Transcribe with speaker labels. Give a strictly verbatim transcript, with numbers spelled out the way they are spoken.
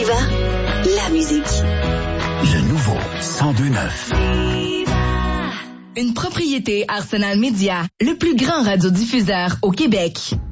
Speaker 1: La musique.
Speaker 2: Le nouveau cent deux neuf.
Speaker 3: Une propriété Arsenal Média, le plus grand radiodiffuseur au Québec.